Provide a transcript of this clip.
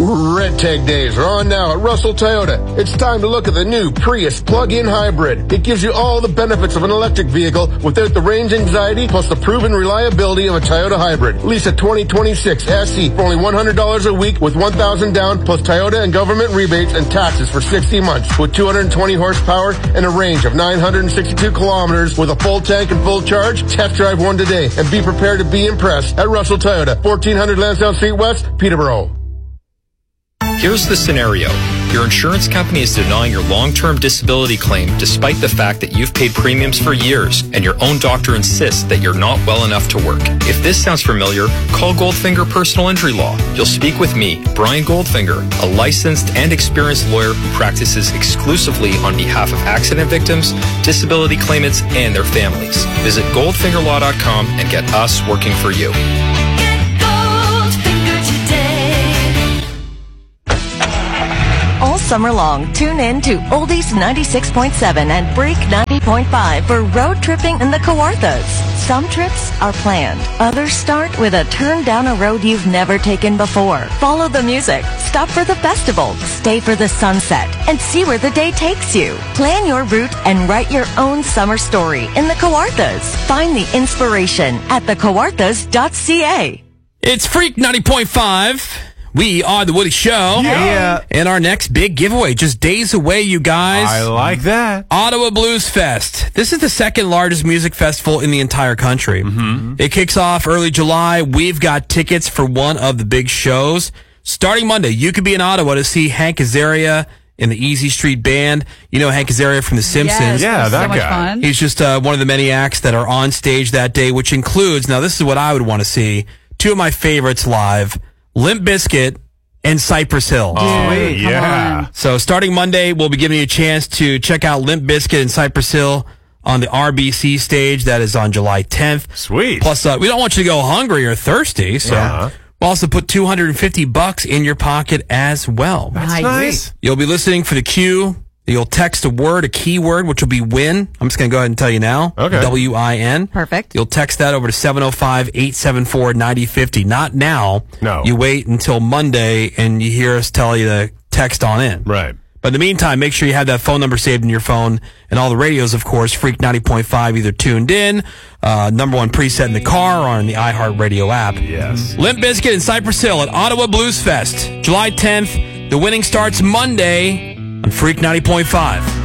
Red Tag Days are on now at Russell Toyota. It's time to look at the new Prius plug-in hybrid. It gives you all the benefits of an electric vehicle without the range anxiety plus the proven reliability of a Toyota hybrid. Lease a 2026 SE for only $100 a week with $1,000 down plus Toyota and government rebates and taxes for 60 months with 220 horsepower and a range of 962 kilometers with a full tank and full charge. Test drive one today and be prepared to be impressed at Russell Toyota, 1400 Lansdowne Street West, Peterborough. Here's the scenario. Your insurance company is denying your long-term disability claim despite the fact that you've paid premiums for years and your own doctor insists that you're not well enough to work. If this sounds familiar, call Goldfinger Personal Injury Law. You'll speak with me, Brian Goldfinger, a licensed and experienced lawyer who practices exclusively on behalf of accident victims, disability claimants, and their families. Visit goldfingerlaw.com and get us working for you. All summer long, tune in to Oldies 96.7 and Break 90.5 for road tripping in the Kawarthas. Some trips are planned. Others start with a turn down a road you've never taken before. Follow the music, stop for the festival, stay for the sunset, and see where the day takes you. Plan your route and write your own summer story in the Kawarthas. Find the inspiration at thekawarthas.ca. It's Freak 90.5. We are The Woody Show. Yeah. And our next big giveaway, just days away, you guys. I like that. Ottawa Blues Fest. This is the second largest music festival in the entire country. Mm-hmm. It kicks off early July. We've got tickets for one of the big shows. Starting Monday, you could be in Ottawa to see Hank Azaria in the Easy Street Band. You know Hank Azaria from The Simpsons. Yes, Yeah, that so much guy. fun. He's just one of the many acts that are on stage that day, which includes, now this is what I would want to see, two of my favorites live, Limp Bizkit and Cypress Hill. Sweet, come yeah. on. So starting Monday, we'll be giving you a chance to check out Limp Bizkit and Cypress Hill on the RBC stage. That is on July 10th. Sweet. Plus, we don't want you to go hungry or thirsty, so Yeah. we'll also put $250 in your pocket as well. That's nice. You'll be listening for the cue. You'll text a word, a keyword, which will be WIN. I'm just going to go ahead and tell you now. Okay. WIN. Perfect. You'll text that over to 705-874-9050. Not now. No. You wait until Monday and you hear us tell you to text on in. Right. But in the meantime, make sure you have that phone number saved in your phone. And all the radios, of course, Freak 90.5 either tuned in, number one preset in the car, or on the iHeartRadio app. Yes. Limp Bizkit and Cypress Hill at Ottawa Blues Fest, July 10th. The winning starts Monday on Freak 90.5.